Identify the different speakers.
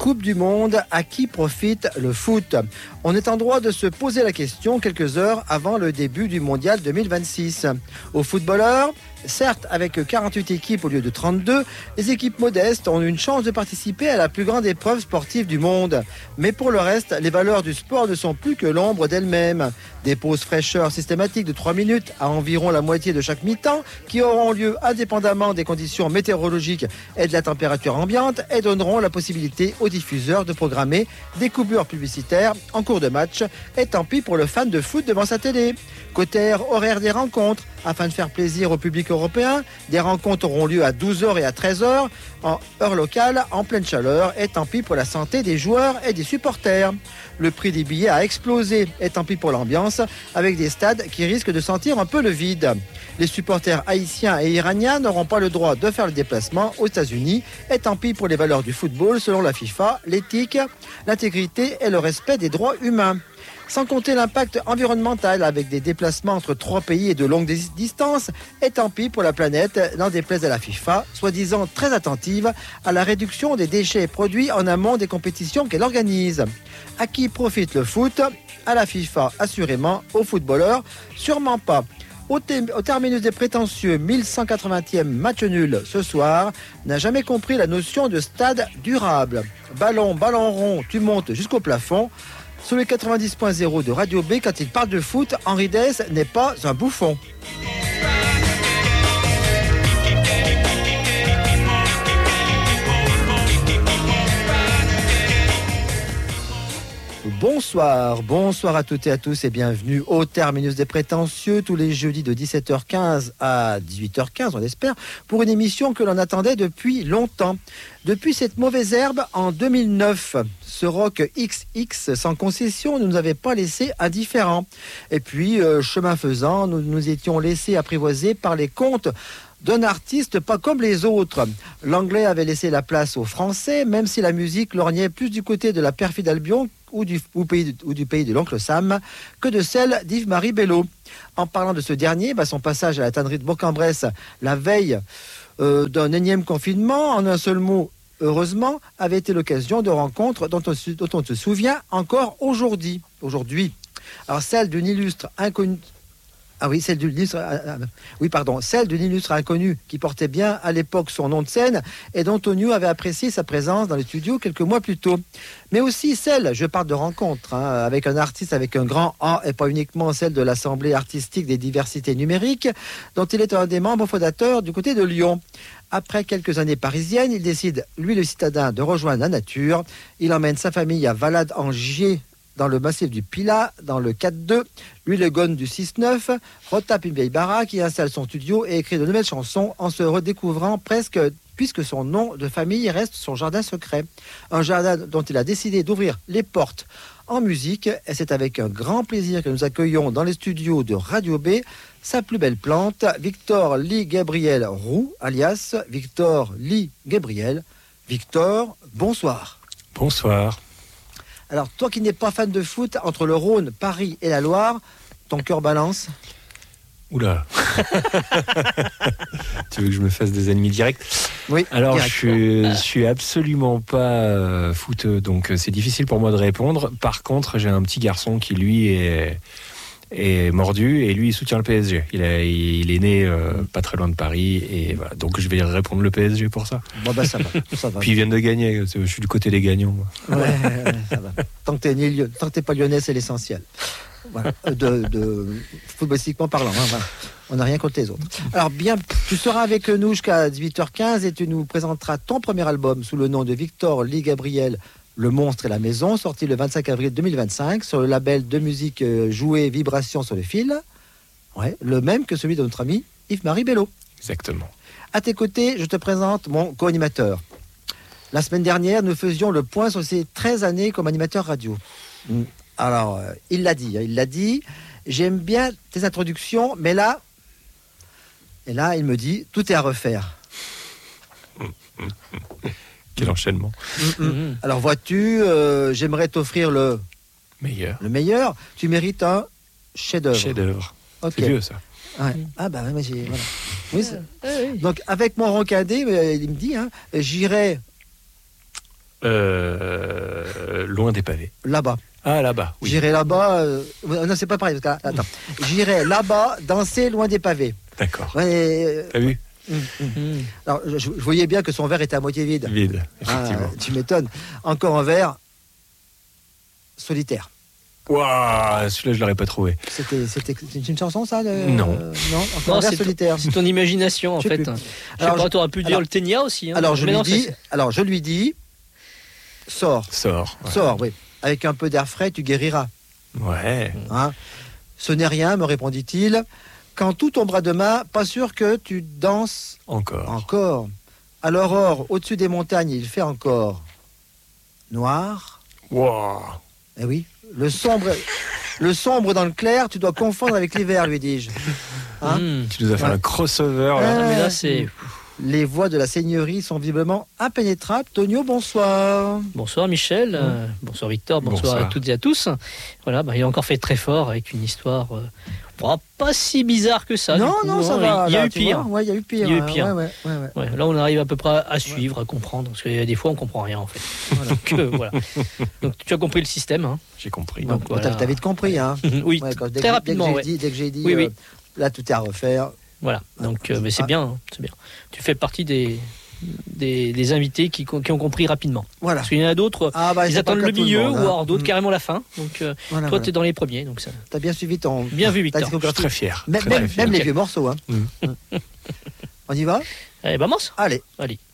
Speaker 1: Coupe du Monde, à qui profite le foot ? On est en droit de se poser la question quelques heures avant le début du Mondial 2026. Aux footballeurs, certes, avec 48 équipes au lieu de 32, les équipes modestes ont une chance de participer à la plus grande épreuve sportive du monde. Mais pour le reste, les valeurs du sport ne sont plus que l'ombre d'elles-mêmes. Des pauses fraîcheurs systématiques de 3 minutes à environ la moitié de chaque mi-temps qui auront lieu indépendamment des conditions météorologiques et de la température ambiante et donneront la possibilité aux diffuseurs de programmer des coupures publicitaires en cours de match. Et tant pis pour le fan de foot devant sa télé. Côté horaire des rencontres, afin de faire plaisir au public européen, des rencontres auront lieu à 12h et à 13h en heure locale, en pleine chaleur, et tant pis pour la santé des joueurs et des supporters. Le prix des billets a explosé, et tant pis pour l'ambiance, avec des stades qui risquent de sentir un peu le vide. Les supporters haïtiens et iraniens n'auront pas le droit de faire le déplacement aux États-Unis, et tant pis pour les valeurs du football selon la FIFA, l'éthique, l'intégrité et le respect des droits humains. Sans compter l'impact environnemental avec des déplacements entre 3 pays et de longues distances, et tant pis pour la planète, n'en déplaise à la FIFA, soi-disant très attentive à la réduction des déchets produits en amont des compétitions qu'elle organise. À qui profite le foot ? À la FIFA, assurément. Aux footballeurs, sûrement pas. Au terminus des prétentieux 1180e match nul ce soir, n'a jamais compris la notion de stade durable. Ballon rond, tu montes jusqu'au plafond. Sur le 90.0 de Radio B, quand il parle de foot, Henri Dess n'est pas un bouffon. Bonsoir à toutes et à tous et bienvenue au terminus des prétentieux tous les jeudis de 17h15 à 18h15, on espère, pour une émission que l'on attendait depuis longtemps. Depuis cette mauvaise herbe en 2009, ce rock XX sans concession ne nous avait pas laissé indifférents. Et puis, chemin faisant, nous nous étions laissés apprivoiser par les contes d'un artiste pas comme les autres. L'anglais avait laissé la place au français, même si la musique lorgnait plus du côté de la perfide Albion ou du pays de l'oncle Sam que de celle d'Yves-Marie Bello. En parlant de ce dernier, son passage à la tannerie de Bourg-en-Bresse la veille d'un énième confinement, en un seul mot, heureusement, avait été l'occasion de rencontres dont on se souvient encore aujourd'hui. Alors celle d'une illustre inconnue. Celle d'une illustre inconnue qui portait bien à l'époque son nom de scène et dont Tonio avait apprécié sa présence dans les studios quelques mois plus tôt. Mais aussi celle, je parle de rencontre, avec un artiste avec un grand A et pas uniquement celle de l'Assemblée artistique des diversités numériques, dont il est un des membres fondateurs du côté de Lyon. Après quelques années parisiennes, il décide, lui le citadin, de rejoindre la nature. Il emmène sa famille à Valade-en-Gier, dans le massif du Pilat, dans le 4-2, lui le Gone du 6-9, retape une vieille baraque, qui installe son studio et écrit de nouvelles chansons en se redécouvrant presque, puisque son nom de famille reste son jardin secret. Un jardin dont il a décidé d'ouvrir les portes en musique, et c'est avec un grand plaisir que nous accueillons dans les studios de Radio B sa plus belle plante, Victor Lee Gabriel Roux, alias Victor Lee Gabriel. Victor, bonsoir.
Speaker 2: Bonsoir.
Speaker 1: Alors, toi qui n'es pas fan de foot, entre le Rhône, Paris et la Loire, ton cœur balance ?
Speaker 2: Oula. Tu veux que je me fasse des ennemis directs ?
Speaker 1: Oui.
Speaker 2: Alors,
Speaker 1: direct.
Speaker 2: je suis absolument pas foot, donc c'est difficile pour moi de répondre. Par contre, j'ai un petit garçon qui, lui, est mordu et lui, il soutient le PSG. Il est né pas très loin de Paris et voilà. Donc, je vais répondre le PSG pour ça.
Speaker 1: Bon, ça va.
Speaker 2: Puis, ils viennent de gagner. Je suis du côté des gagnants, moi.
Speaker 1: Ouais, ça va. Tant que t'es pas lyonnais, c'est l'essentiel. Voilà. De footballistiquement parlant. Voilà. On n'a rien contre les autres. Alors bien, tu seras avec nous jusqu'à 18h15 et tu nous présenteras ton premier album sous le nom de Victor Lee Gabriel, Le Monstre et la Maison, sorti le 25 avril 2025 sur le label de musique jouée Vibration sur le fil. Ouais, le même que celui de notre ami Yves-Marie Bello.
Speaker 2: Exactement.
Speaker 1: À tes côtés, je te présente mon co-animateur. La semaine dernière, nous faisions le point sur ses 13 années comme animateur radio. Alors, il l'a dit, j'aime bien tes introductions, mais là, il me dit, tout est à refaire.
Speaker 2: Quel enchaînement.
Speaker 1: Alors, vois-tu, j'aimerais t'offrir le meilleur. Tu mérites un chef-d'œuvre.
Speaker 2: Okay. C'est vieux, ça.
Speaker 1: Ouais. Ah, bah, ouais, voilà. Oui, donc, avec mon roncadé, il me dit, j'irai
Speaker 2: Loin des pavés.
Speaker 1: Là-bas.
Speaker 2: Ah, là-bas, oui.
Speaker 1: J'irai là-bas. Non, c'est pas pareil. Parce que, attends. J'irai là-bas, danser loin des pavés.
Speaker 2: D'accord.
Speaker 1: Ouais,
Speaker 2: T'as vu?
Speaker 1: alors, je voyais bien que son verre était à moitié vide.
Speaker 2: Vide, effectivement.
Speaker 1: Tu m'étonnes. Encore un verre solitaire.
Speaker 2: Waouh, celui-là, je l'aurais pas trouvé.
Speaker 1: C'était une chanson, ça
Speaker 2: Non.
Speaker 1: Non, encore un verre solitaire.
Speaker 3: C'est ton imagination, en
Speaker 1: Je sais
Speaker 3: fait.
Speaker 1: plus.
Speaker 3: Je sais pas, t'aurais pu dire le Ténia aussi. Hein.
Speaker 1: Alors, je
Speaker 3: Mais
Speaker 1: lui dis, sors.
Speaker 2: Sors. Ouais.
Speaker 1: Sors, oui. Avec un peu d'air frais, tu guériras.
Speaker 2: Ouais.
Speaker 1: Hein. Ce n'est rien, me répondit-il. Quand tout tombera demain, pas sûr que tu danses encore. À l'aurore, au-dessus des montagnes, il fait encore noir.
Speaker 2: Wow.
Speaker 1: Eh oui, le sombre dans le clair, tu dois confondre avec l'hiver, lui dis-je. Hein.
Speaker 2: Tu nous as fait un crossover, là.
Speaker 3: mais là, c'est...
Speaker 1: Les voies de la seigneurie sont visiblement impénétrables. Tonio, bonsoir.
Speaker 3: Bonsoir Michel, bonsoir Victor, bonsoir à toutes et à tous. Voilà, il a encore fait très fort avec une histoire pas si bizarre que ça.
Speaker 1: Non, ça va.
Speaker 3: Il y a eu pire.
Speaker 1: Ouais, il y a eu pire.
Speaker 3: Ouais, là, on arrive à peu près à suivre, à comprendre, parce qu'il y a des fois, on comprend rien en fait. Voilà. Donc, voilà. Donc, tu as compris le système. Hein.
Speaker 2: J'ai compris.
Speaker 3: Donc, voilà.
Speaker 1: T'as vite compris. Hein.
Speaker 3: Oui, très rapidement.
Speaker 1: Dès que j'ai dit,
Speaker 3: oui.
Speaker 1: Là, tout est à refaire.
Speaker 3: Voilà, donc mais c'est bien, hein, c'est bien. Tu fais partie des invités qui ont compris rapidement.
Speaker 1: Voilà.
Speaker 3: Parce qu'il y en a d'autres, ils attendent le milieu ou alors d'autres carrément la fin. Donc toi, tu es dans les premiers. Donc ça.
Speaker 1: T'as bien suivi ton.
Speaker 3: Bien vu, Victor.
Speaker 2: Je suis très fier.
Speaker 1: Même les vieux morceaux. Hein. On y va ?
Speaker 3: Allez, vamos.
Speaker 1: Allez.